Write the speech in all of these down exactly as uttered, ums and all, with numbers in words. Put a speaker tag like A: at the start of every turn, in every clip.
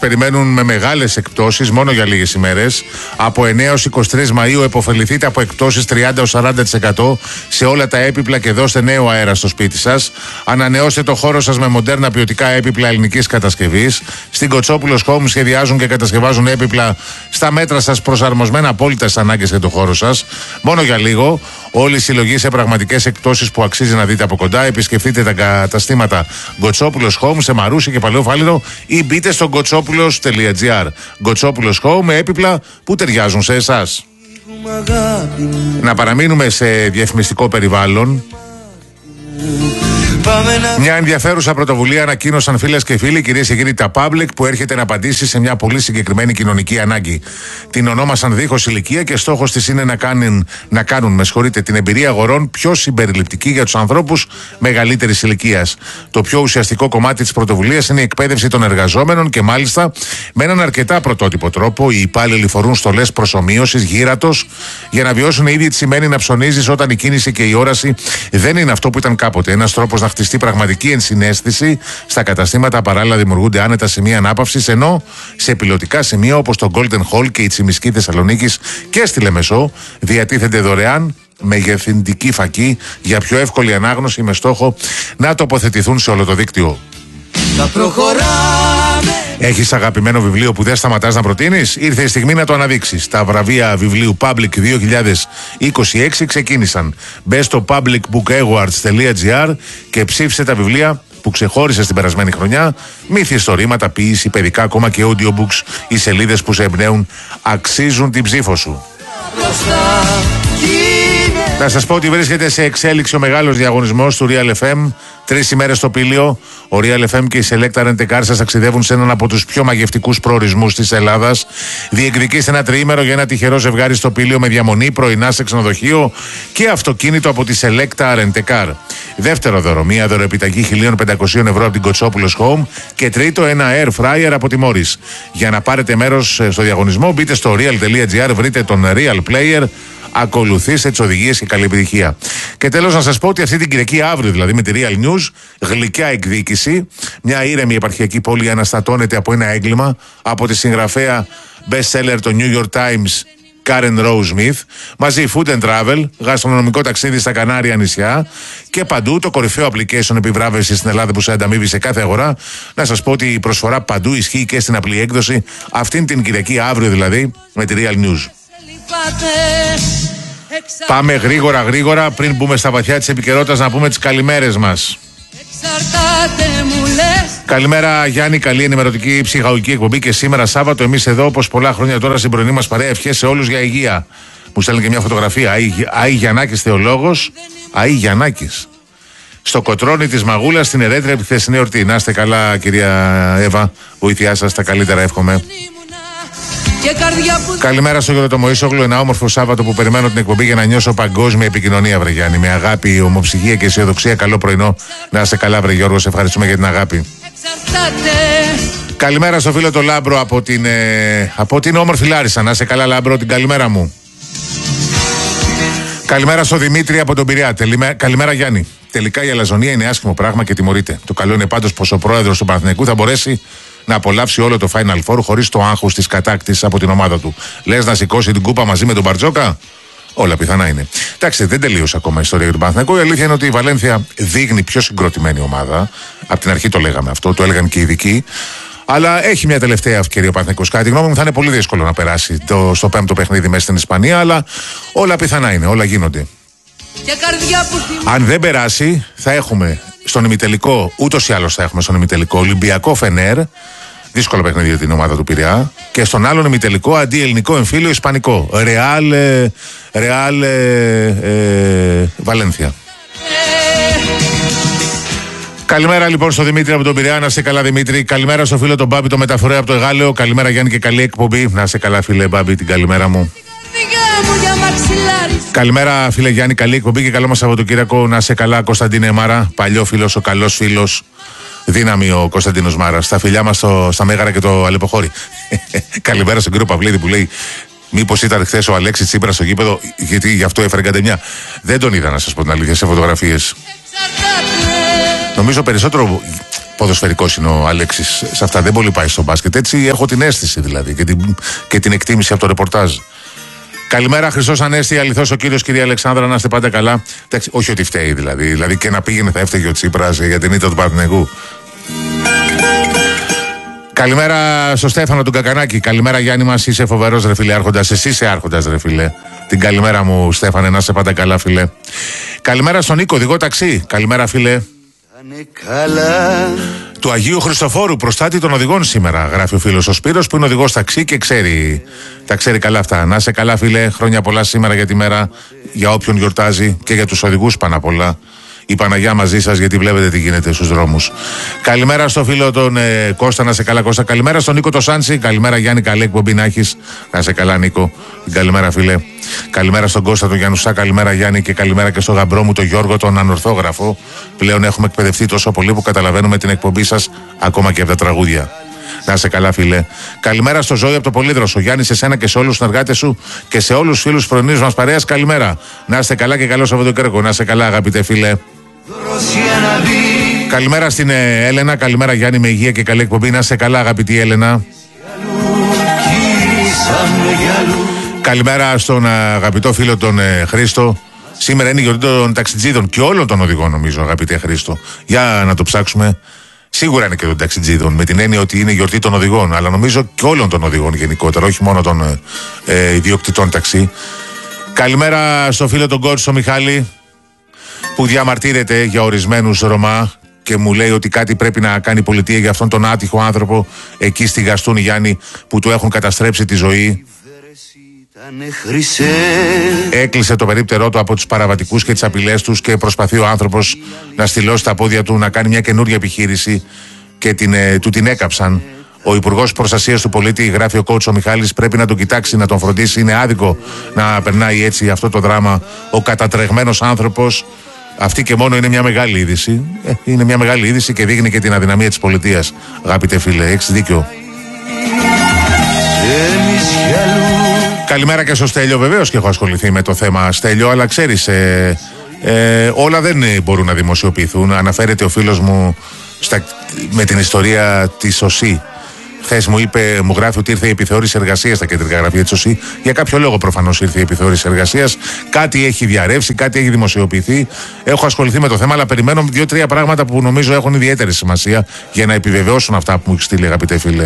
A: περιμένουν με μεγάλες εκπτώσεις μόνο για λίγες ημέρες. Από εννέα έως είκοσι τρεις Μαΐου επωφεληθείτε από εκπτώσεις τριάντα έως σαράντα τοις εκατό σε όλα τα έπιπλα και δώστε νέο αέρα στο σπίτι σας. Ανανεώστε το χώρο σας με μοντέρνα ποιοτικά έπιπλα ελληνικής κατασκευής. Στην Κοτσόπουλος Home σχεδιάζουν και κατασκευάζουν έπιπλα στα μέτρα σας, προσαρμοσμένα απόλυτα στις ανάγκες και το χώρο σας. Μόνο για λίγο. Όλη η συλλογή σε πραγματικές εκπτώσεις που αξίζει να δείτε από κοντά. Επισκεφτείτε τα καταστήματα Κοτσόπουλος Home σε Μαρούσι και Παλαιό Φάληρο ή μπείτε στο κοτσόπουλος τελεία τζι άρ. Κοτσόπουλος Home με έπιπλα που ταιριάζουν σε εσάς. Να παραμείνουμε σε διαφημιστικό περιβάλλον. Μια ενδιαφέρουσα πρωτοβουλία ανακοίνωσαν φίλες και φίλοι, κυρίες και κύριοι, τα Public, που έρχεται να απαντήσει σε μια πολύ συγκεκριμένη κοινωνική ανάγκη. Την ονόμασαν δίχως ηλικία και στόχος της είναι να κάνουν, να κάνουν με συγχωρείτε, την εμπειρία αγορών πιο συμπεριληπτική για τους ανθρώπους μεγαλύτερης ηλικίας. Το πιο ουσιαστικό κομμάτι της πρωτοβουλίας είναι η εκπαίδευση των εργαζόμενων και μάλιστα με έναν αρκετά πρωτότυπο τρόπο. Οι υπάλληλοι φορούν στολές προσομοίωσης γύρατος για να βιώσουν οι ίδιοι τι σημαίνει να ψωνίζεις όταν η κίνηση και η όραση δεν είναι αυτό που ήταν κάποτε. Ένας τρόπος να χτιστεί πραγματική ενσυναίσθηση στα καταστήματα, παράλληλα δημιουργούνται άνετα σημεία ανάπαυσης, ενώ σε πιλωτικά σημεία όπως το Golden Hall και η Τσιμισκή Θεσσαλονίκης και στη Λεμεσό διατίθενται δωρεάν μεγεθυντική φακή για πιο εύκολη ανάγνωση με στόχο να τοποθετηθούν σε όλο το δίκτυο. Έχεις αγαπημένο βιβλίο που δεν σταματάς να προτείνεις? Ήρθε η στιγμή να το αναδείξεις. Τα βραβεία βιβλίου Public δύο χιλιάδες είκοσι έξι ξεκίνησαν. Μπες στο public book awards τελεία τζι άρ και ψήφισε τα βιβλία που ξεχώρισε την περασμένη χρονιά. Μύθοι, ιστορήματα, ποίηση, παιδικά, ακόμα και audiobooks. Οι σελίδες που σε εμπνέουν αξίζουν την ψήφο σου. Να σας πω ότι βρίσκεται σε εξέλιξη ο μεγάλος διαγωνισμός του Real εφ εμ. Τρεις ημέρες στο Πήλιο. Ο Real εφ εμ και η Selecta Rent a Car σας ταξιδεύουν σε έναν από τους πιο μαγευτικούς προορισμούς της Ελλάδας. Διεκδικήστε ένα τριήμερο για ένα τυχερό ζευγάρι στο Πήλιο με διαμονή, πρωινά σε ξενοδοχείο και αυτοκίνητο από τη Selecta Rent a Car. Δεύτερο δώρο, μία δωροεπιταγή χίλια πεντακόσια ευρώ από την Κοτσόπουλος Home. Και τρίτο, ένα air fryer από τη Morris. Για να πάρετε μέρος στο διαγωνισμό, μπείτε στο real τελεία τζι άρ, βρείτε τον Real Player. Ακολουθήστε τις οδηγίες και καλή επιτυχία. Και τέλος να σας πω ότι αυτή την Κυριακή, αύριο δηλαδή, με τη Real News, γλυκιά εκδίκηση. Μια ήρεμη επαρχιακή πόλη αναστατώνεται από ένα έγκλημα από τη συγγραφέα best seller το New York Times Karen Rose Smith. Μαζί food and travel, γαστρονομικό ταξίδι στα Κανάρια νησιά και παντού το κορυφαίο application επιβράβευση στην Ελλάδα που σε ανταμείβει σε κάθε αγορά. Να σας πω ότι η προσφορά παντού ισχύει και στην απλή έκδοση, αυτήν την Κυριακή, αύριο δηλαδή, με τη Real News. Πάμε γρήγορα γρήγορα πριν μπούμε στα βαθιά της επικαιρότητας να πούμε τις καλημέρες μας. Καλημέρα Γιάννη, καλή ενημερωτική ψυχαγωγική εκπομπή και σήμερα Σάββατο εμείς εδώ όπως πολλά χρόνια τώρα στην πρωινή μας παρέα, ευχές σε όλους για υγεία. Μου στέλνει και μια φωτογραφία, Άι Γιαννάκης θεολόγος, Άι Γιαννάκης. Στο κοτρόνι της Μαγούλας στην Ερέτρια τη χθεσινή εορτή. Να είστε καλά κυρία Εύα, βοήθειά σας, τα καλύτερα εύχομαι. Που... Καλημέρα στο Γιώργο το Μωήσογλου. Ένα όμορφο Σάββατο που περιμένω την εκπομπή για να νιώσω παγκόσμια επικοινωνία, βρε Γιάννη. Με αγάπη, ομοψυχία και αισιοδοξία. Καλό πρωινό. Να είστε καλά, βρε Γιώργο. Σε ευχαριστούμε για την αγάπη. Εξαρτάται. Καλημέρα στο φίλο το Λάμπρο από την, ε, από την όμορφη Λάρισα. Να είστε καλά, Λάμπρο, την καλημέρα μου. Καλημέρα στο Δημήτρη από τον Πειραιά. Τελημέ... Καλημέρα Γιάννη. Τελικά η αλαζονία είναι άσχημο πράγμα και τιμωρείται. Το καλό είναι πάντως πως ο πρόεδρος του Παναθηναϊκού θα μπορέσει να απολαύσει όλο το Final Four χωρίς το άγχος της κατάκτησης από την ομάδα του. Λες να σηκώσει την κούπα μαζί με τον Μπαρτζόκα? Όλα πιθανά είναι. Εντάξει, δεν τελείωσε ακόμα η ιστορία για τον Παναθηναϊκό. Η αλήθεια είναι ότι η Βαλένθια δείχνει πιο συγκροτημένη ομάδα. Από την αρχή το λέγαμε αυτό, το έλεγαν και οι ειδικοί. Αλλά έχει μια τελευταία ευκαιρία ο Παναθηναϊκός. Κατά τη γνώμη μου θα είναι πολύ δύσκολο να περάσει το, στο πέμπτο παιχνίδι μέσα στην Ισπανία. Αλλά όλα πιθανά είναι, όλα γίνονται. Αν δεν περάσει, θα έχουμε στον ημιτελικό, ούτως ή άλλως θα έχουμε στον ημιτελικό Ολυμπιακό Φενέρ, δύσκολο παιχνίδι για την ομάδα του Πειραιά, και στον άλλον ημιτελικό αντί ελληνικό εμφύλιο Ισπανικό, Ρεάλ Ρεάλ Βαλένθια. Καλημέρα λοιπόν στο Δημήτρη από τον Πειραιά, να σε καλά Δημήτρη. Καλημέρα στο φίλο τον Μπάμπη το μεταφορέα από το Εγάλεο. Καλημέρα Γιάννη και καλή εκπομπή. Να σε καλά φίλε Μπάμπη, την καλημέρα μου. Καλημέρα φίλε Γιάννη, καλή εκπομπή και καλό μας Σαββατοκύριακο. Να σε καλά Κωνσταντίνε Μάρα, παλιό φίλος, ο καλός φίλος. Δύναμη ο Κωνσταντίνος Μάρας. Στα φιλιά μας στο, στα Μέγαρα και το Αλεποχώρι. Καλημέρα στον κύριο Παυλίδη που λέει μήπως ήταν χθες ο Αλέξης Τσίπρας στο γήπεδο, γιατί γι' αυτό έφερε καντεμιά. Δεν τον είδα να σας πω την αλήθεια σε φωτογραφίες. Νομίζω περισσότερο ποδοσφαιρικός είναι ο Αλέξης σε αυτά. Δεν πολύ πάει στο μπάσκετ. Έτσι έχω την αίσθηση δηλαδή και την, και την εκτίμηση από το ρεπορτάζ. Καλημέρα, Χριστός Ανέστη, αληθώς ο κύριος, κυρία Αλεξάνδρα, να είστε πάντα καλά. Εντάξει, όχι ότι φταίει δηλαδή. Δηλαδή και να πήγαινε θα έφταιγε ο Τσίπρας για την ήττα του Παναθηναϊκού. Καλημέρα στο Στέφανο του Κακανάκη. Καλημέρα, Γιάννη μας, είσαι φοβερός ρε φίλε άρχοντας. Εσύ είσαι άρχοντας ρε φίλε. Την καλημέρα μου, Στέφανε, να είσαι πάντα καλά, φίλε. Καλημέρα στον Νίκο, οδηγό ταξί. Καλημέρα, φίλε. Του Αγίου Χριστοφόρου, προστάτη των οδηγών σήμερα, γράφει ο φίλος ο Σπύρος, που είναι οδηγός ταξί και ξέρει, τα ξέρει καλά αυτά. Να είσαι καλά, φίλε. Χρόνια πολλά σήμερα για τη μέρα, για όποιον γιορτάζει και για τους οδηγούς πάνω απ' όλα. Η Παναγιά μαζί σας, γιατί βλέπετε τι γίνεται στους δρόμους. Καλημέρα στο φίλο τον ε, Κώστα, να σε καλά, Κώστα. Καλημέρα στον Νίκο το Σάντσι. Καλημέρα, Γιάννη, καλή εκπομπή να έχεις. Να σε καλά, Νίκο. Καλημέρα, φίλε. Καλημέρα στον Κώστα τον Γιαννουσά. Καλημέρα, Γιάννη, και καλημέρα και στον γαμπρό μου τον Γιώργο, τον ανορθόγραφο. Πλέον έχουμε εκπαιδευτεί τόσο πολύ που καταλαβαίνουμε την εκπομπή σας ακόμα και από τα τραγούδια. Να σε καλά, φίλε. Καλημέρα στο Ζώη από το Πολύδροσο. Γιάννη, σε σένα και σε όλους τους συνεργάτες σου και σε όλους τους φίλους πρωινής μας παρέας. Καλημέρα. Να είστε καλά και καλό Σαββατοκύριακο. Να είστε καλά, αγαπητέ φίλε. Καλημέρα στην ε, Έλενα. Καλημέρα, Γιάννη, με υγεία και καλή εκπομπή. Να είστε καλά, αγαπητή Έλενα. Καλημέρα στον αγαπητό φίλο τον ε, Χρήστο. Σήμερα είναι η γιορτή των ταξιτζίδων και όλων των οδηγών, νομίζω, αγαπητέ Χρήστο. Για να το ψάξουμε. Σίγουρα είναι και των ταξιτζίδων, με την έννοια ότι είναι η γιορτή των οδηγών, αλλά νομίζω και όλων των οδηγών γενικότερα, όχι μόνο των ε, ιδιοκτητών ταξί. Καλημέρα στο φίλο τον Κόρτσο Μιχάλη, που διαμαρτύρεται για ορισμένους Ρωμά και μου λέει ότι κάτι πρέπει να κάνει η πολιτεία για αυτόν τον άτυχο άνθρωπο εκεί στη Γαστούνη, Γιάννη, που του έχουν καταστρέψει τη ζωή. Έκλεισε το περίπτερό του από τους παραβατικούς και τις απειλές τους και προσπαθεί ο άνθρωπος να στυλώσει τα πόδια του, να κάνει μια καινούργια επιχείρηση και την, ε, του την έκαψαν. Ο Υπουργός Προστασίας του Πολίτη, γράφει ο Κότσο Μιχάλης, πρέπει να τον κοιτάξει, να τον φροντίσει. Είναι άδικο να περνάει έτσι αυτό το δράμα ο κατατρεγμένος άνθρωπος. Αυτή και μόνο είναι μια μεγάλη είδηση. Ε, είναι μια μεγάλη είδηση και δείχνει και την αδυναμία της πολιτείας. Αγαπητέ φίλε, έχεις δίκιο. Καλημέρα και στο Στέλιο. Βεβαίως και έχω ασχοληθεί με το θέμα, Στέλιο, αλλά ξέρεις, ε, ε, όλα δεν μπορούν να δημοσιοποιηθούν. Αναφέρεται ο φίλος μου στα, με την ιστορία της ΟΣΥ. Χθες μου είπε, μου γράφει ότι ήρθε η επιθεώρηση εργασίας στα κεντρικά γραφεία της ΟΣΥ. Για κάποιο λόγο προφανώς ήρθε η επιθεώρηση εργασίας. Κάτι έχει διαρρεύσει, κάτι έχει δημοσιοποιηθεί. Έχω ασχοληθεί με το θέμα, αλλά περιμένω δύο-τρία πράγματα που νομίζω έχουν ιδιαίτερη σημασία για να επιβεβαιώσουν αυτά που μου έχει στείλει, αγαπητέ φίλε.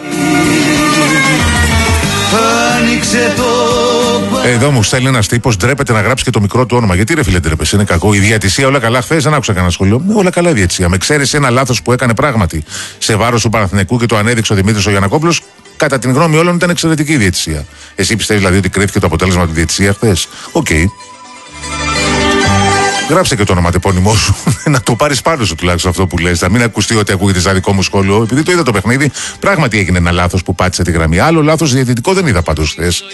A: Εδώ μου στέλνει ένας τύπος, ντρέπεται να γράψει και το μικρό του όνομα. Γιατί ρε φίλε ντρέπεσαι, είναι κακό. Η διαιτησία όλα καλά. Χθες δεν άκουσα κανένα σχολείο. Όλα καλά η διαιτησία. Με ξέρεις ένα λάθος που έκανε πράγματι σε βάρος του Παναθηναϊκού και το ανέδειξε ο Δημήτρης ο Γιαννακόπουλος. Κατά την γνώμη όλων ήταν εξαιρετική η διαιτησία. Εσύ πιστεύεις δηλαδή ότι κρίθηκε το αποτέλεσμα από τη διαιτησία χθες? Οκ. Okay. Γράψε και το ονοματεπώνυμό σου, να το πάρεις πάνω σου τουλάχιστον αυτό που λες. Να μην ακουστεί ότι ακούγεται σαν δικό μου σχόλιο. Επειδή το είδα το παιχνίδι, πράγματι έγινε ένα λάθος που πάτησε τη γραμμή. Άλλο λάθος διαιτητικό δεν είδα πάντως χθες.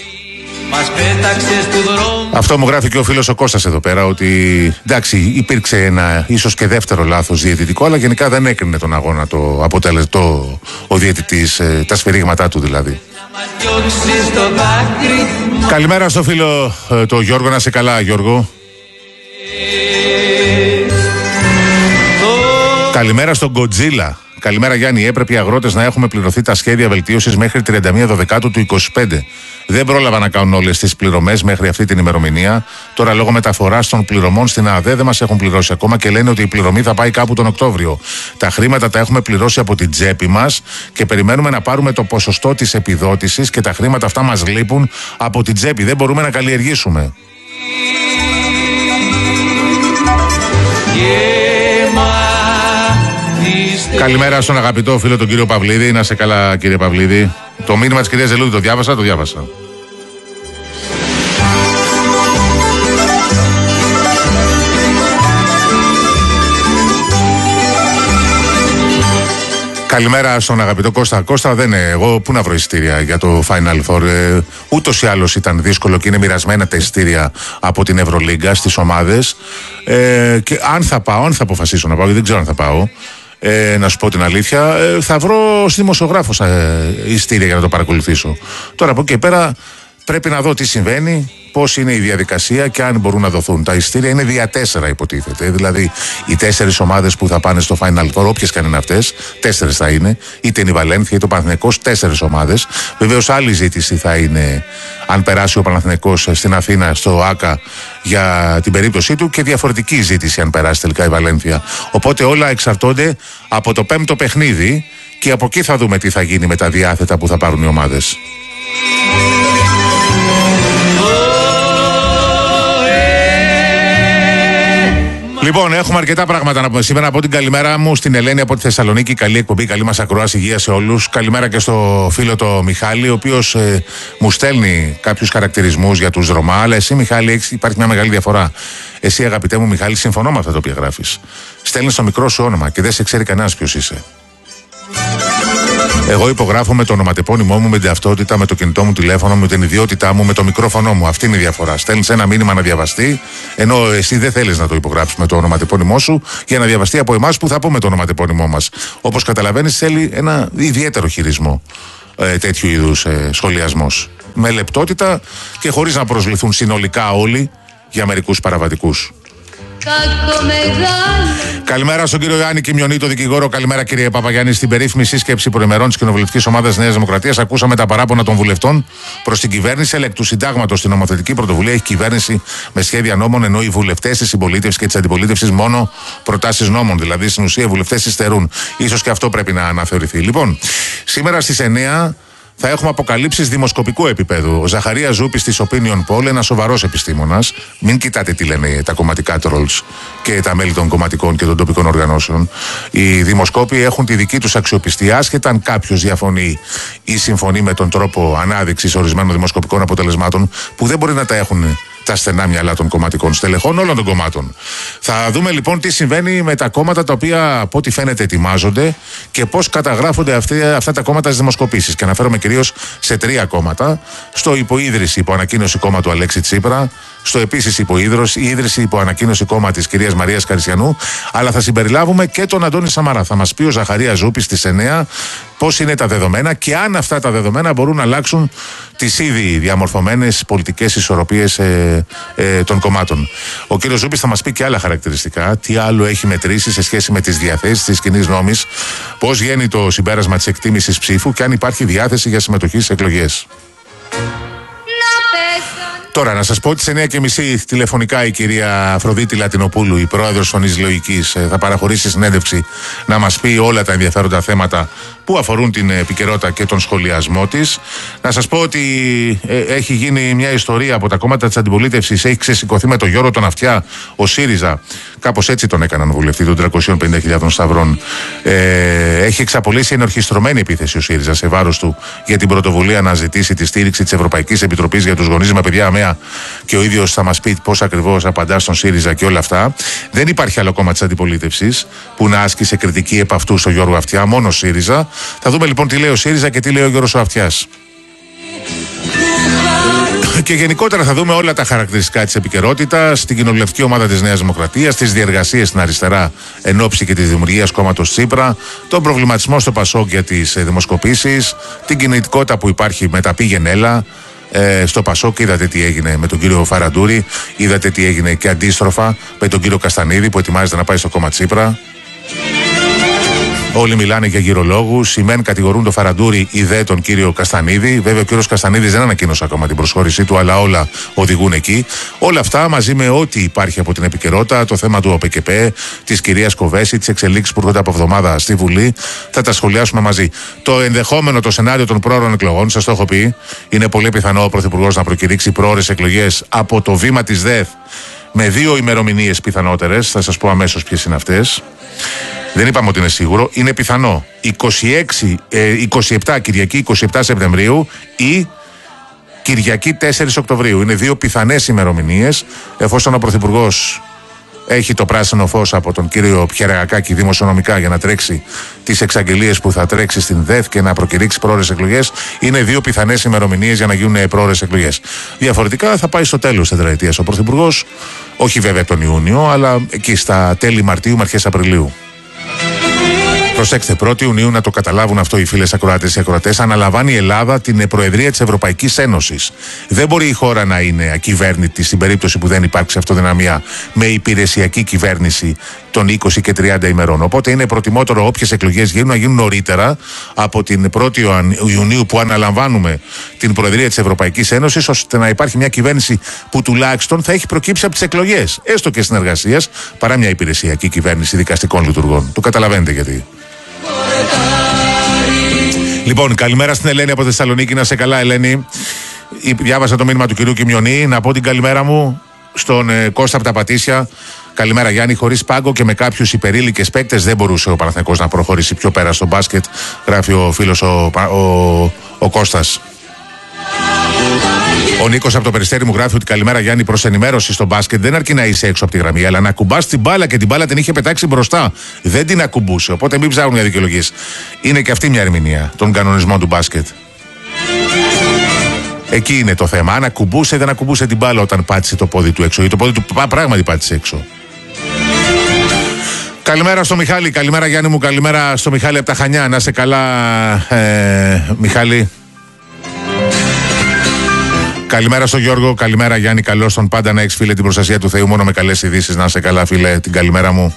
A: Αυτό μου γράφει και ο φίλος ο Κώστας εδώ πέρα, ότι εντάξει, υπήρξε ένα ίσως και δεύτερο λάθος διαιτητικό, αλλά γενικά δεν έκρινε τον αγώνα το αποτέλεσμα, ο διαιτητής, ε, τα σφυρίγματά του δηλαδή. Καλημέρα στο φίλο ε, το Γιώργο, να σε καλά, Γιώργο. Καλημέρα στον Γκοτζίλα. Καλημέρα, Γιάννη. Έπρεπε οι αγρότες να έχουμε πληρωθεί τα σχέδια βελτίωσης μέχρι τριάντα μία Δεκάτου του είκοσι πέντε. Δεν πρόλαβα να κάνουν όλες τις πληρωμές μέχρι αυτή την ημερομηνία. Τώρα, λόγω μεταφοράς των πληρωμών στην ΑΔΕ, δεν μας έχουν πληρώσει ακόμα και λένε ότι η πληρωμή θα πάει κάπου τον Οκτώβριο. Τα χρήματα τα έχουμε πληρώσει από την τσέπη μας και περιμένουμε να πάρουμε το ποσοστό της επιδότησης και τα χρήματα αυτά μας λείπουν από την τσέπη. Δεν μπορούμε να καλλιεργήσουμε. Καλημέρα στον αγαπητό φίλο τον κύριο Παυλίδη. Να σε καλά, κύριε Παυλίδη. Το μήνυμα της κυρίας Ζελούδη το διάβασα, το διάβασα. Καλημέρα στον αγαπητό Κώστα. Κώστα, δεν είναι εγώ. Πού να βρω εισιτήρια για το Final Four? Ε, ούτως ή άλλως ήταν δύσκολο και είναι μοιρασμένα τα εισιτήρια από την Ευρωλίγκα στις ομάδες. Ε, και αν θα πάω, αν θα αποφασίσω να πάω, γιατί δεν ξέρω αν θα πάω. Ε, να σου πω την αλήθεια, ε, θα βρω στη δημοσιογράφος ε, εισιτήρια για να το παρακολουθήσω. Τώρα από εκεί και πέρα, πρέπει να δω τι συμβαίνει, πώς είναι η διαδικασία και αν μπορούν να δοθούν. Τα εισιτήρια είναι δια τέσσερα, υποτίθεται. Δηλαδή, οι τέσσερις ομάδες που θα πάνε στο Final Four, όποιες και αν είναι αυτές, τέσσερις θα είναι. Είτε είναι η Βαλένθια είτε ο Παναθηναϊκός, τέσσερις ομάδες. Βεβαίως, άλλη ζήτηση θα είναι αν περάσει ο Παναθηναϊκός στην Αθήνα, στο ΆΚΑ, για την περίπτωσή του, και διαφορετική ζήτηση αν περάσει τελικά η Βαλένθια. Οπότε όλα εξαρτώνται από το πέμπτο παιχνίδι και από εκεί θα δούμε τι θα γίνει με τα διάθετα που θα πάρουν οι ομάδες. Λοιπόν, έχουμε αρκετά πράγματα να πούμε σήμερα. Από την καλημέρα μου στην Ελένη από τη Θεσσαλονίκη. Καλή εκπομπή, καλή μας ακροάση, υγεία σε όλους. Καλημέρα και στο φίλο το Μιχάλη, ο οποίος ε, μου στέλνει κάποιους χαρακτηρισμούς για τους Ρωμά. Αλλά εσύ, Μιχάλη, έχεις, υπάρχει μια μεγάλη διαφορά. Εσύ, αγαπητέ μου Μιχάλη, συμφωνώ με αυτά τα οποία γράφεις. Στέλνεις το μικρό σου όνομα και δεν σε ξέρει κανένας ποιος είσαι. Εγώ υπογράφω με το ονοματεπώνυμό μου, με την ταυτότητα, με το κινητό μου τηλέφωνο, με την ιδιότητά μου, με το μικρόφωνο μου. Αυτή είναι η διαφορά. Στέλνεις ένα μήνυμα να διαβαστεί, ενώ εσύ δεν θέλεις να το υπογράψεις με το ονοματεπώνυμό σου για να διαβαστεί από εμάς που θα πούμε το ονοματεπώνυμό μας. Όπως καταλαβαίνεις, θέλει ένα ιδιαίτερο χειρισμό ε, τέτοιου είδους ε, σχολιασμός. Με λεπτότητα και χωρίς να προσβληθούν συνολικά όλοι για μερικούς παραβατικούς. Καλημέρα στον κύριο Ιωάννη Κιμιονή, το δικηγόρο. Καλημέρα, κύριε Παπαγιάννη. Στην περίφημη σύσκεψη προημερών τη Κοινοβουλευτική Ομάδα Νέας Δημοκρατίας ακούσαμε τα παράπονα των βουλευτών προς την κυβέρνηση. Ελ εκ του συντάγματος στην νομοθετική πρωτοβουλία έχει κυβέρνηση με σχέδια νόμων, ενώ οι βουλευτές της συμπολίτευσης και της αντιπολίτευσης μόνο προτάσεις νόμων. Δηλαδή, στην ουσία, οι βουλευτές υστερούν. Ίσως και αυτό πρέπει να αναθεωρηθεί. Λοιπόν, σήμερα στις εννιά. Θα έχουμε αποκαλύψεις δημοσκοπικού επίπεδου. Ο Ζαχαρίας Ζούπης της Opinion Poll, ένας σοβαρός επιστήμονας. Μην κοιτάτε τι λένε τα κομματικά trolls και τα μέλη των κομματικών και των τοπικών οργανώσεων. Οι δημοσκόποι έχουν τη δική τους αξιοπιστία, άσχετα αν κάποιος διαφωνεί ή συμφωνεί με τον τρόπο ανάδειξης ορισμένων δημοσκοπικών αποτελεσμάτων, που δεν μπορεί να τα έχουν τα στενά μυαλά των κομματικών στελεχών όλων των κομμάτων. Θα δούμε λοιπόν τι συμβαίνει με τα κόμματα τα οποία από ό,τι φαίνεται ετοιμάζονται και πώς καταγράφονται αυτοί, αυτά τα κόμματα στις δημοσκοπήσεις. Και αναφέρομαι κυρίως σε τρία κόμματα. Στο υποίδρυση, υπό ανακοίνωση κόμμα του Αλέξη Τσίπρα. Στο επίσης υποίδρυση, η ίδρυση υπό ανακοίνωση κόμμα της κυρίας Μαρίας Καρισιανού. Αλλά θα συμπεριλάβουμε και τον Αντώνη Σαμαρά. Θα μας πει ο Ζαχαρίας Ζούπης στις εννιά πώς είναι τα δεδομένα και αν αυτά τα δεδομένα μπορούν να αλλάξουν τις ήδη διαμορφωμένες πολιτικές ισορροπίες ε, ε, των κομμάτων. Ο κύριος Ζούπης θα μας πει και άλλα χαρακτηριστικά, τι άλλο έχει μετρήσει σε σχέση με τις διαθέσεις της κοινής νόμης, πώς βγαίνει το συμπέρασμα της εκτίμησης ψήφου και αν υπάρχει διάθεση για συμμετοχή στις εκλογές. Τώρα, να σας πω ότι στις εννιά και μισή τηλεφωνικά η κυρία Αφροδίτη Λατινοπούλου, η πρόεδρος Φωνής Λογικής, θα παραχωρήσει συνέντευξη να μας πει όλα τα ενδιαφέροντα θέματα που αφορούν την επικαιρότητα και τον σχολιασμό της. Να σας πω ότι ε, έχει γίνει μια ιστορία από τα κόμματα της αντιπολίτευσης, έχει ξεσηκωθεί με τον Γιώργο τον Αυτιά, ο ΣΥΡΙΖΑ, κάπως έτσι τον έκαναν βουλευτή των τριακόσιων πενήντα χιλιάδων σταυρών. Ε, έχει εξαπολύσει ενορχιστρωμένη επίθεση ο ΣΥΡΙΖΑ σε βάρος του για την πρωτοβουλία να ζητήσει τη στήριξη της Ευρωπαϊκής Επιτροπής για τους γονείς με παιδιά αμαία, και ο ίδιος θα μας πει πώς ακριβώς απαντά στον ΣΥΡΙΖΑ και όλα αυτά. Δεν υπάρχει άλλο κόμμα της αντιπολίτευσης που να άσκησε κριτική επ' αυτού στο Γιώργο Αυτιά, μόνο ΣΥΡΙΖΑ. Θα δούμε λοιπόν τι λέει ο ΣΥΡΙΖΑ και τι λέει ο Γιώργος Αυτιάς. Και γενικότερα θα δούμε όλα τα χαρακτηριστικά της επικαιρότητας, την κοινοβουλευτική ομάδα της Νέας Δημοκρατίας, τις διεργασίες στην αριστερά εν ώψη και της δημιουργίας κόμματος Τσίπρα, τον προβληματισμό στο Πασόκ για τις δημοσκοπήσεις, την κινητικότητα που υπάρχει με τα πήγαινε έλα ε, στο Πασόκ. Είδατε τι έγινε με τον κύριο Φαραντούρη, είδατε τι έγινε και αντίστροφα με τον κύριο Καστανίδη που ετοιμάζεται να πάει στο κόμμα Τσίπρα. Όλοι μιλάνε για γυρολόγους. Οι μεν κατηγορούν τον Φαραντούρη, οι δε τον κύριο Καστανίδη. Βέβαια, ο κύριος Καστανίδης δεν ανακοίνωσε ακόμα την προσχώρησή του, αλλά όλα οδηγούν εκεί. Όλα αυτά μαζί με ό,τι υπάρχει από την επικαιρότητα, το θέμα του ΟΠΕΚΕΠΕ, της κυρίας Κοβέση, τις εξελίξεις που έρχονται από εβδομάδα στη Βουλή, θα τα σχολιάσουμε μαζί. Το ενδεχόμενο, το σενάριο των πρόωρων εκλογών, σας το έχω πει, είναι πολύ πιθανό ο Πρωθυπουργός να προκηρύξει πρόωρες εκλογές από το βήμα της ΔΕΘ με δύο ημερομηνίες πιθανότερες. Θα σας πω αμέσως ποιες είναι αυτές. Δεν είπαμε ότι είναι σίγουρο, είναι πιθανό είκοσι έξι, είκοσι επτά Κυριακή είκοσι επτά Σεπτεμβρίου ή Κυριακή τέσσερις Οκτωβρίου. Είναι δύο πιθανές ημερομηνίες, εφόσον ο Πρωθυπουργός έχει το πράσινο φως από τον κύριο Πιεραγακάκη δημοσιονομικά για να τρέξει τις εξαγγελίες που θα τρέξει στην ΔΕΘ και να προκηρύξει πρόωρες εκλογές. Είναι δύο πιθανές ημερομηνίες για να γίνουν πρόωρες εκλογές. Διαφορετικά θα πάει στο τέλος της τετραετίας ο Πρωθυπουργός, όχι βέβαια τον Ιούνιο, αλλά εκεί στα τέλη Μαρτίου με αρχές Απριλίου. Προσέξτε, πρώτη Ιουνίου, να το καταλάβουν αυτό οι φίλες ακροατές και ακροατές, αναλαμβάνει η Ελλάδα την Προεδρία της Ευρωπαϊκής Ένωσης. Δεν μπορεί η χώρα να είναι ακυβέρνητη στην περίπτωση που δεν υπάρξει αυτοδυναμία με υπηρεσιακή κυβέρνηση των είκοσι και τριάντα ημερών. Οπότε είναι προτιμότερο όποιες εκλογές γίνουν να γίνουν νωρίτερα από την πρώτη Ιουνίου που αναλαμβάνουμε την Προεδρία της Ευρωπαϊκής Ένωσης, ώστε να υπάρχει μια κυβέρνηση που τουλάχιστον θα έχει προκύψει από τις εκλογές, έστω και συνεργασίας, παρά μια υπηρεσιακή κυβέρνηση δικαστικών λειτουργών. Το καταλαβαίνετε γιατί. Λοιπόν, καλημέρα στην Ελένη από Θεσσαλονίκη. Να σε καλά, Ελένη. Διάβασα το μήνυμα του κυρίου Κιμιονή. Να πω την καλημέρα μου στον ε, Κώστα από τα Πατήσια. Καλημέρα, Γιάννη. Χωρίς πάγκο και με κάποιους υπερήλικες παίκτες δεν μπορούσε ο Παναθηναϊκός να προχωρήσει πιο πέρα στο μπάσκετ, γράφει ο φίλος ο, ο, ο Κώστας. Ο Νίκος από το Περιστέρι μου γράφει ότι καλημέρα, Γιάννη. Προς ενημέρωση, στο μπάσκετ δεν αρκεί να είσαι έξω από τη γραμμή, αλλά να ακουμπάς την μπάλα, και την μπάλα την είχε πετάξει μπροστά. Δεν την ακουμπούσε. Οπότε μην ψάχνουν για δικαιολογίες. Είναι και αυτή μια ερμηνεία των κανονισμών του μπάσκετ. Εκεί είναι το θέμα. Αν ακουμπούσε ή δεν ακουμπούσε την μπάλα όταν πάτησε το πόδι του έξω, ή το πόδι του πράγματι πάτησε έξω. Καλημέρα στο Μιχάλη. Καλημέρα, Γιάννη μου. Καλημέρα στο Μιχάλη από τα Χανιά. Να είσαι καλά, ε, Μιχάλη. Καλημέρα στον Γιώργο. Καλημέρα, Γιάννη. Καλώς τον πάντα να έχεις, φίλε, την προστασία του Θεού. Μόνο με καλές ειδήσεις. Να είσαι καλά, φίλε. Την καλημέρα μου.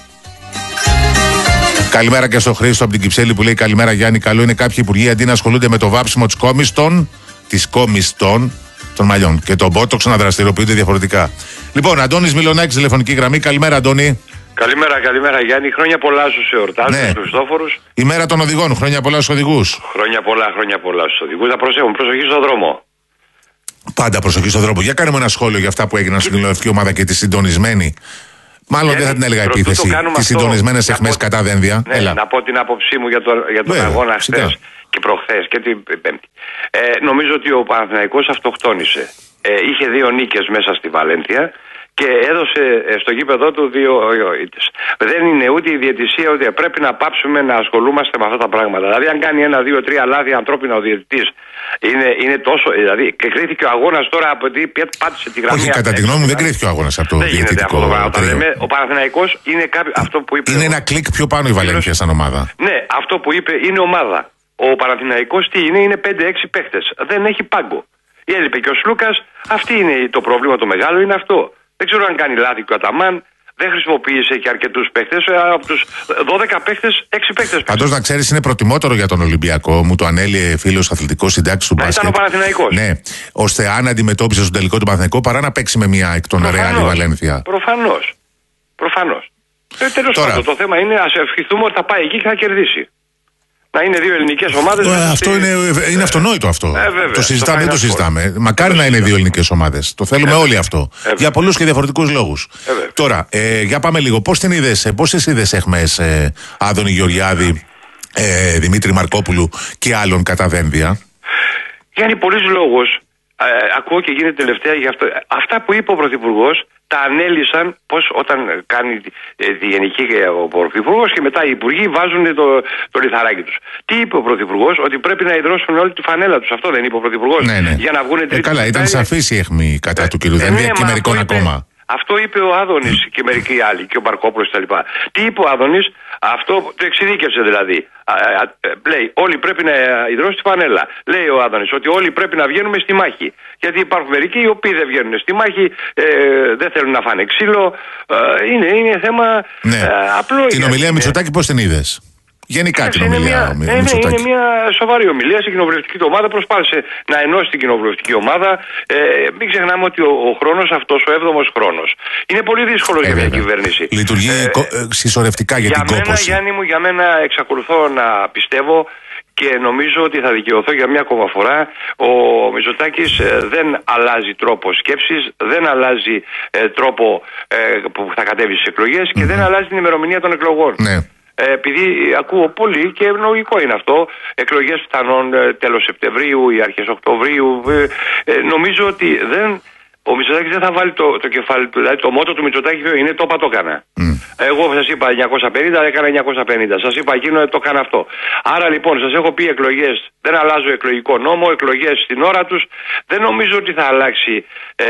A: Καλημέρα και στο Χρήστο από την Κυψέλη που λέει καλημέρα, Γιάννη. Καλό είναι κάποιοι υπουργοί αντί να ασχολούνται με το βάψιμο της κόμης των, της κόμης των, των μαλλιών και τον μπότοξ να δραστηριοποιούνται διαφορετικά. Λοιπόν, Αντώνης Μιλονάκης, τηλεφωνική γραμμή. Καλημέρα, Αντώνη.
B: Καλημέρα, καλημέρα, Γιάννη. Χρόνια πολλά στους εορτάζους, ναι. Στους Χριστόφορους.
A: Ημέρα των οδηγών. Χρόνια πολλά στους οδηγούς.
B: Χρόνια πολλά, χρόνια πολλά στους οδηγούς. Να προσέχουν, προσοχή στον δρόμο.
A: Πάντα προσοχή στον δρόμο. Για κάνουμε ένα σχόλιο για αυτά που έγιναν στην κοινοβουλευτική ομάδα και τη συντονισμένη. Μάλλον Γιάννη, δεν θα την έλεγα επίθεση. Τις συντονισμένες αιχμές κατά δένδια.
B: Ναι, Έλα. Να πω την άποψή μου για, το, για τον Βέβαια, αγώνα χθες και προχθές και την Πέμπτη. Ε, νομίζω ότι ο Παναθηναϊκός αυτοκτόνησε. Ε, είχε δύο νίκες μέσα στη Βαλένθια και έδωσε στο γήπεδό του δύο ήττες. Δεν είναι ούτε η διαιτησία ούτε πρέπει να πάψουμε να ασχολούμαστε με αυτά τα πράγματα. Δηλαδή, αν κάνει ένα, δύο, τρία λάθη ανθρώπινα ο διαιτητής, είναι, είναι τόσο. Δηλαδή, και κρίθηκε ο αγώνας τώρα από ότι πάτησε τη γραμμή.
A: Όχι, κατά τη γνώμη μου δεν κρίθηκε ο αγώνας από το
B: δεν
A: διαιτητικό.
B: Λέμε, ο Παναθηναϊκός είναι κάποιο, αυτό που είπε.
A: Είναι ο... ένα κλικ πιο πάνω η Βαλένθια σαν ομάδα.
B: Ναι, αυτό που είπε είναι ομάδα. Ο Παναθηναϊκός τι είναι, είναι πέντε έξι παίχτες. Δεν έχει πάγκο. Έλειπε και ο Σλούκας, αυτή είναι το πρόβλημα το μεγάλο, είναι αυτό. Δεν ξέρω αν κάνει λάθη και ο Αταμάν. Δεν χρησιμοποίησε και αρκετούς παίχτες. Από τους δώδεκα παίχτες, έξι παίχτες.
A: Πάντως να ξέρεις, είναι προτιμότερο για τον Ολυμπιακό. Μου το ανέλυε φίλος αθλητικός συντάκτης του μπάσκετ.
B: Ήταν ο Παναθηναϊκός.
A: Ναι, ώστε αν αντιμετώπισε στον τελικό του Παναθηναϊκό παρά να παίξει με μια εκ των Ρεάλ Βαλένθια.
B: Προφανώς. Προφανώς. Ε, τέλος πάντων, το θέμα είναι ας ευχηθούμε ότι θα πάει εκεί και θα κερδίσει. Να είναι δύο ελληνικές ομάδες.
A: Ε, αυτό στη... είναι, είναι αυτονόητο αυτό.
B: Ε, βέβαια,
A: το συζητάμε, δεν το συζητάμε. Μακάρι
B: ε,
A: να είναι δύο ελληνικές ομάδες. Το θέλουμε
B: ε,
A: όλοι αυτό.
B: Ε,
A: για πολλούς και διαφορετικούς λόγους.
B: Ε,
A: Τώρα, ε, για πάμε λίγο. Πώς την είδες, πόσες είδες έχμες ε, Άδωνη Γεωργιάδη, ε, Δημήτρη Μαρκόπουλου και άλλων κατά δένδια?
B: Γιάννη, πολλής λόγος. Ε, ακούω και γίνεται τελευταία γι' αυτό. Αυτά που είπε ο Πρωθυπουργός τα ανέλησαν πως όταν κάνει ε, τη γενική ο Πρωθυπουργός και μετά οι υπουργοί βάζουν το, το λιθαράκι τους. Τι είπε ο Πρωθυπουργός? Ότι πρέπει να ιδρώσουν όλη τη φανέλα τους. Αυτό δεν είπε ο Πρωθυπουργός?
A: Ναι, ναι.
B: Για να βγουν τρίτη.
A: Ε, καλά, ήταν σαφής η αιχμή κατά ε, του κ. Δένδια και μερικών ακόμα.
B: Αυτό είπε ο Άδωνης και μερικοί άλλοι και ο Μπαρκόπουλος κτλ. Τι είπε ο Άδωνης? Αυτό το εξειδίκευσε δηλαδή. Α, α, λέει όλοι πρέπει να ιδρώσει τη φανέλα. Λέει ο Άδωνης ότι όλοι πρέπει να βγαίνουμε στη μάχη. Γιατί υπάρχουν μερικοί οι οποίοι δεν βγαίνουν στη μάχη, ε, δεν θέλουν να φάνε ξύλο. Ε, είναι, είναι θέμα
A: ναι.
B: ε, απλό.
A: Την ομιλία Μητσοτάκη πώς την είδες? Γενικά την ομιλία
B: μια, είναι, είναι μια σοβαρή ομιλία. Στην κοινοβουλευτική του ομάδα προσπάθησε να ενώσει την κοινοβουλευτική ομάδα. Ε, μην ξεχνάμε ότι ο, ο χρόνος αυτός, ο έβδομος χρόνος, είναι πολύ δύσκολο ε, για μια κυβέρνηση.
A: Λειτουργεί ε, ε, συσσωρευτικά για, για την
B: μένα,
A: κόπωση.
B: Γιάννη μου, για μένα εξακολουθώ να πιστεύω και νομίζω ότι θα δικαιωθώ για μια ακόμα φορά. Ο Μητσοτάκης ε, δεν αλλάζει τρόπο σκέψης, δεν αλλάζει ε, τρόπο ε, που θα κατέβει στις εκλογές και mm-hmm. δεν αλλάζει την ημερομηνία των εκλογών.
A: Ναι.
B: Ε, επειδή ακούω πολύ και λογικό είναι αυτό, εκλογές πιθανόν ε, τέλος Σεπτεμβρίου ή αρχές Οκτωβρίου, ε, ε, νομίζω ότι δεν, ο Μητσοτάκης δεν θα βάλει το, το κεφάλι του, δηλαδή το μότο του Μητσοτάκη είναι το είπα το έκανα. Mm. Εγώ σας είπα εννιακόσια πενήντα, έκανα εννιακόσια πενήντα. Σας είπα εκείνο, το έκανα αυτό. Άρα λοιπόν, σας έχω πει εκλογές, δεν αλλάζω εκλογικό νόμο, εκλογές στην ώρα τους. Δεν νομίζω ότι θα αλλάξει ε,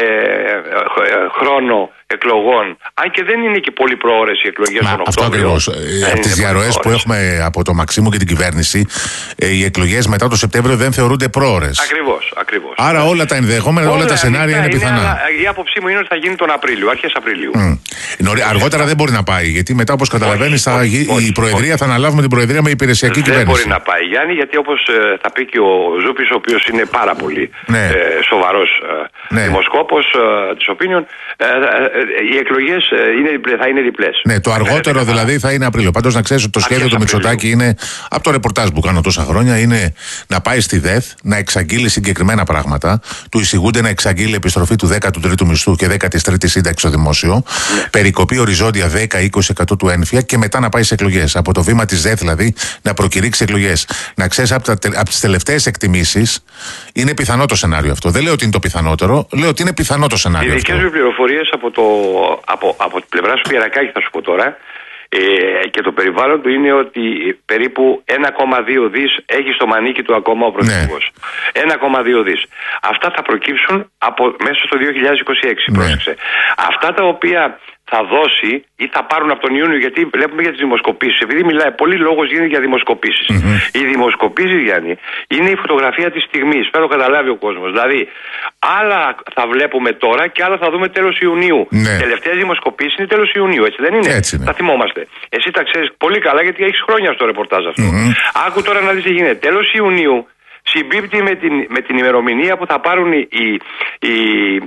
B: χρόνο εκλογών. Αν και δεν είναι και πολύ προώρες οι εκλογές των Οκτώβριο.
A: Αυτό ακριβώς. Ε, από τις διαρροές που έχουμε από το Μαξίμου και την κυβέρνηση, ε, οι εκλογές μετά το Σεπτέμβριο δεν θεωρούνται προώρες.
B: Ακριβώς, ακριβώς.
A: Άρα όλα τα ενδεχόμενα, όλα, όλα τα σενάρια είναι, είναι πιθανά.
B: Αλλά, η άποψή μου είναι ότι θα γίνει τον Απρίλιο, αρχές Απριλίου.
A: Mm. Αργότερα δεν μπορεί να πάει, γιατί μετά, όπως καταλαβαίνεις, η όχι, Προεδρία όχι. θα αναλάβουμε την Προεδρία με υπηρεσιακή
B: δεν
A: κυβέρνηση.
B: Δεν μπορεί να πάει, Γιάννη, γιατί όπως ε, θα πει και ο Ζούπης, ο οποίος είναι πάρα πολύ
A: ναι.
B: ε, σοβαρός ε, ναι. δημοσκόπος ε, της Opinion, ε, ε, ε, οι εκλογές ε, είναι, θα είναι διπλές.
A: Ναι, το αργότερο ε, δηλαδή θα είναι Απρίλιο. Πάντως να ξέρεις ότι το σχέδιο του Μητσοτάκη είναι, από το ρεπορτάζ που κάνω τόσα χρόνια, είναι να πάει στη ΔΕΘ, να εξαγγείλει συγκεκριμένα πράγματα. Του εισηγούνται να εξαγγείλει επιστροφή του δέκατου τρίτου μισθού και δέκατη τρίτη σύνταξη στο δημόσιο, ναι. περικοπή οριζόντια δέκα με είκοσι τοις εκατό του έμφυα και μετά να πάει σε εκλογές. Από το βήμα της ΔΕΘ δηλαδή να προκηρύξει εκλογές. Να ξέρεις, από, από τις τελευταίες εκτιμήσεις είναι πιθανό το σενάριο αυτό. Δεν λέω ότι είναι το πιθανότερο, λέω ότι είναι πιθανό το σενάριο.
B: Οι δικές μου πληροφορίες από, το, από, από την πλευρά σου Πιερακάκη, θα σου πω τώρα, ε, και το περιβάλλον του είναι ότι περίπου ένα κόμμα δύο δις έχει στο μανίκι του ακόμα ο Πρωθυπουργός. Ναι. ένα κόμμα δύο δις. Αυτά θα προκύψουν από, μέσα στο δύο χιλιάδες είκοσι έξι. Ναι. Πρόσεξε. Αυτά τα οποία θα δώσει ή θα πάρουν από τον Ιούνιο, γιατί βλέπουμε για τις δημοσκοπήσεις, επειδή μιλάει, πολύ λόγος γίνεται για δημοσκοπήσεις. Mm-hmm. Οι δημοσκοπήσεις, Γιάννη, είναι η φωτογραφία της στιγμής. Πρέπει να το καταλάβει ο κόσμος. Δηλαδή, άλλα θα βλέπουμε τώρα και άλλα θα δούμε τέλος Ιουνίου. Ναι. Τελευταίες δημοσκοπήσεις είναι τέλος Ιουνίου, έτσι δεν είναι?
A: Έτσι είναι.
B: Θα θυμόμαστε. Εσύ τα ξέρεις πολύ καλά, γιατί έχεις χρόνια στο ρεπορτάζ αυτό. Mm-hmm. Άκου τώρα να δεις τι γίνεται. Τέλος Ιουνίου συμπίπτει με την, με την ημερομηνία που θα πάρουν οι, οι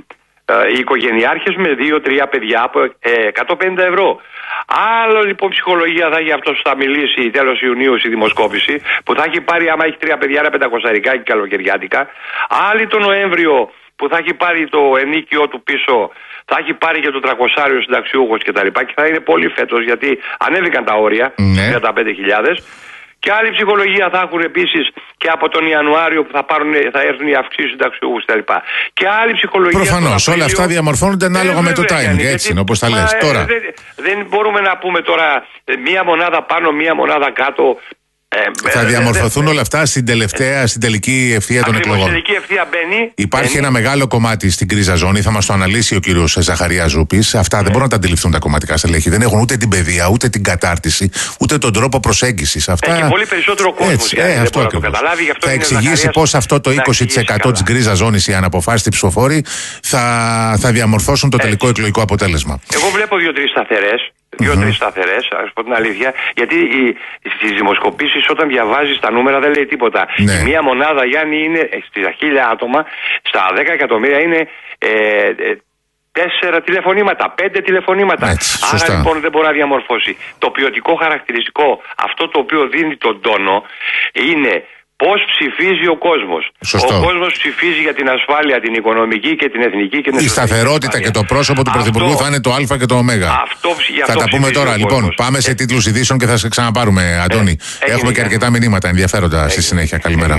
B: οι οικογενειάρχες με δύο τρία παιδιά από εκατόν πενήντα ευρώ. Άλλο λοιπόν ψυχολογία θα έχει αυτός που θα μιλήσει τέλος Ιουνίου στη δημοσκόπηση, που θα έχει πάρει, άμα έχει τρία παιδιά, ένα πεντακοσαρικά και καλοκαιριάτικα. Άλλη το Νοέμβριο που θα έχει πάρει το ενίκιο του πίσω, θα έχει πάρει και το τριακόσαριο συνταξιούχος κτλ. Και, και θα είναι πολύ φέτος, γιατί ανέβηκαν τα όρια, ναι. τριάντα πέντε χιλιάδες. Και άλλη ψυχολογία θα έχουν επίσης και από τον Ιανουάριο που θα, πάρουν, θα έρθουν οι αυξήσεις συνταξιούχους κτλ. Και άλλη ψυχολογία.
A: Προφανώς, όλα αυτά διαμορφώνονται ανάλογα με το timing, έτσι είναι όπως τα λες. Τώρα.
B: Δεν, δεν μπορούμε να πούμε τώρα μία μονάδα πάνω, μία μονάδα κάτω. Ε,
A: θα διαμορφωθούν ε, όλα αυτά στην τελευταία, στην τελική ευθεία των εκλογών.
B: Στην τελική ευθεία μπαίνει.
A: Υπάρχει
B: μπαίνει.
A: ένα μεγάλο κομμάτι στην κρίζα ζώνη, θα μας το αναλύσει ο κύριος Ζαχαρίας Ζούπης. Αυτά ναι. δεν μπορούν να τα αντιληφθούν τα κομματικά στελέχη. Δεν έχουν ούτε την παιδεία, ούτε την κατάρτιση, ούτε τον τρόπο προσέγγισης. Αυτά...
B: Έχει πολύ περισσότερο κόσμο.
A: Έτσι, ε, ε, αυτό το καταλάβει, αυτό θα εξηγήσει πώς αυτό το είκοσι τοις εκατό της γκρίζας ζώνης, οι αναποφάσιστοι ψηφοφόροι, θα, θα διαμορφώσουν το τελικό Έτσι. εκλογικό αποτέλεσμα.
B: Εγώ βλέπω δύο-τρεις σταθερές. Δύο-τρεις mm-hmm. σταθερές, ας πω την αλήθεια, γιατί στις δημοσκοπήσεις όταν διαβάζεις τα νούμερα δεν λέει τίποτα. Ναι. Η μία μονάδα, Γιάννη, είναι στις χίλια άτομα, στα δέκα εκατομμύρια είναι ε, ε, τέσσερα τηλεφωνήματα, πέντε τηλεφωνήματα.
A: Έτσι,
B: Άρα λοιπόν δεν μπορεί να διαμορφώσει. Το ποιοτικό χαρακτηριστικό, αυτό το οποίο δίνει τον τόνο, είναι πώς ψηφίζει ο κόσμος.
A: Σωστό.
B: Ο κόσμος ψηφίζει για την ασφάλεια, την οικονομική και την εθνική και την
A: Η σταθερότητα ασφάλεια. Και το πρόσωπο του Πρωθυπουργού θα είναι το Α και το Ω.
B: Αυτό,
A: θα τα πούμε τώρα. Λοιπόν, πάμε σε τίτλους ειδήσεων και θα σε ξαναπάρουμε, Αντώνη. Ε, Έχουμε και αρκετά μηνύματα ενδιαφέροντα ε, στη συνέχεια. Καλημέρα.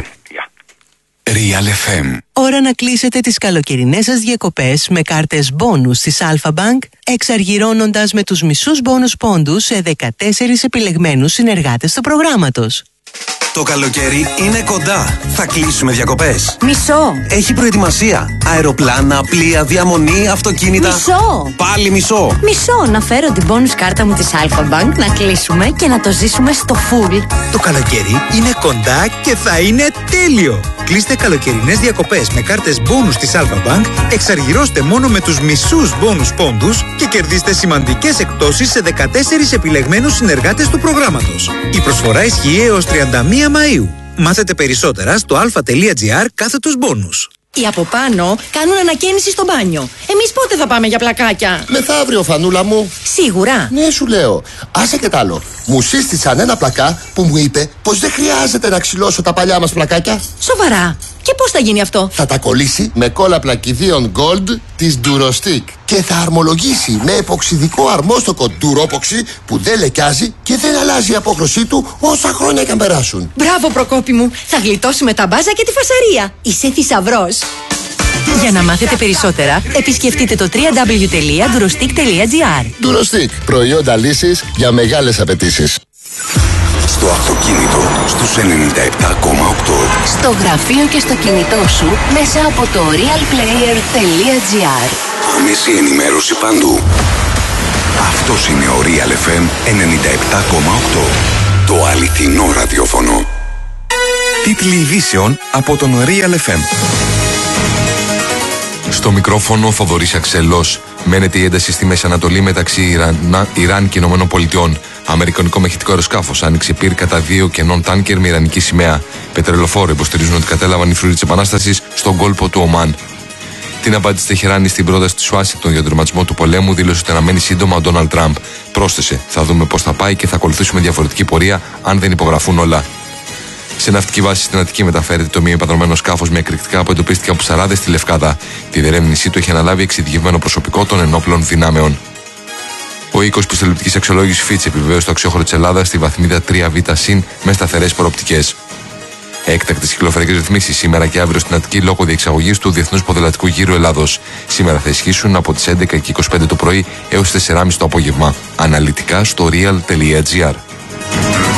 C: Ε, Real εφ εμ.
D: Ώρα να κλείσετε τις καλοκαιρινές σας διακοπές με κάρτες μπόνους της Alpha Bank, εξαργυρώνοντας με τους μισούς μπόνους πόντους σε δεκατέσσερις επιλεγμένους συνεργάτες του προγράμματος.
C: Το καλοκαίρι είναι κοντά. Θα κλείσουμε διακοπές.
E: Μισό.
C: Έχει προετοιμασία. Αεροπλάνα, πλοία, διαμονή, αυτοκίνητα.
E: Μισό.
C: Πάλι μισό.
E: Μισό. Να φέρω την bonus κάρτα μου της Alpha Bank, να κλείσουμε και να το ζήσουμε στο full.
F: Το καλοκαίρι είναι κοντά και θα είναι τέλειο. Κλείστε καλοκαιρινές διακοπές με κάρτες bonus της Alpha Bank, εξαργυρώστε μόνο με τους μισούς bonus πόντους και κερδίστε σημαντικές εκπτώσεις σε δεκατέσσερις επιλεγμένους συνεργάτες του προγράμματος. Η προσφορά ισχύει έως τριάντα μία Μαΐου. Μάθετε περισσότερα στο alpha.gr κάθετος bonus.
E: Οι από πάνω κάνουν ανακαίνιση στο μπάνιο. Εμείς πότε θα πάμε για πλακάκια?
G: Μεθαύριο, Φανούλα μου.
E: Σίγουρα?
G: Ναι, σου λέω. Άσε και τ' άλλο. Μου σύστησαν ένα πλακά που μου είπε πως δεν χρειάζεται να ξυλώσω τα παλιά μας πλακάκια.
E: Σοβαρά? Και πώς θα γίνει αυτό?
G: Θα τα κολλήσει με κόλλα πλακιδίων Gold της Durostic και θα αρμολογήσει με εποξιδικό αρμόστοκο Duropoxy που δεν λεκιάζει και δεν αλλάζει η απόχρωσή του όσα χρόνια και αν περάσουν.
E: Μπράβο, Προκόπη μου. Θα γλιτώσουμε τα μπάζα και τη φασαρία. Είσαι θησαυρός.
D: Για να μάθετε περισσότερα, επισκεφτείτε το double-u double-u double-u τελεία durostic τελεία gr.
G: Durostic. Προϊόντα λύσης για μεγάλες απαιτήσεις.
H: Στο αυτοκίνητο στους ενενήντα επτά κόμμα οκτώ.
E: Στο γραφείο και στο κινητό σου μέσα από το real player τελεία gr.
H: Άμεση ενημέρωση παντού. Αυτός είναι ο Real εφ εμ ενενήντα επτά κόμμα οκτώ. Το αληθινό ραδιόφωνο. Τίτλοι ειδήσεων από τον Real εφ εμ.
I: Στο μικρόφωνο ο Θοδωρής Αξελός. Μένεται η ένταση στη Μέση Ανατολή μεταξύ Ιράν, Ιράν και Ηνωμένων Πολιτειών. Αμερικανικό μαχητικό αεροσκάφος άνοιξε πυρ κατά δύο κενών τάνκερ με ιρανική σημαία. Πετρελοφόροι υποστηρίζουν ότι κατέλαβαν οι φρουροί της Επανάστασης στον κόλπο του Ομάν. Την απάντηση της Τεχεράνη στην πρόταση της Ουάσιγκτον για τον τερματισμό του πολέμου δήλωσε ότι αναμένει σύντομα ο Ντόναλντ Τραμπ. Πρόσθεσε: θα δούμε πώς θα πάει και θα ακολουθήσουμε διαφορετική πορεία αν δεν υπογραφούν όλα. Σε ναυτική βάση στην Αττική μεταφέρεται το μη επανδρωμένο σκάφος με εκρηκτικά που εντοπίστηκε από ψαράδες στη Λευκάδα. Τη διερεύνησή του έχει αναλάβει εξειδικευμένο προσωπικό των ενόπλων δυνάμεων. Ο οίκος πιστοληπτικής αξιολόγησης Fitch επιβεβαίωσε το αξιόχωρο της Ελλάδας στη βαθμίδα τρία β συν με σταθερές προοπτικές. Έκτακτες κυκλοφοριακές ρυθμίσεις σήμερα και αύριο στην Αττική λόγω διεξαγωγής του Διεθνούς Ποδηλατικού Γύρου Ελλάδος. Σήμερα θα ισχύσουν από τις έντεκα και είκοσι πέντε το πρωί έως τις τέσσερις και μισή το απόγευμα. Αναλυτικά στο real τελεία gr.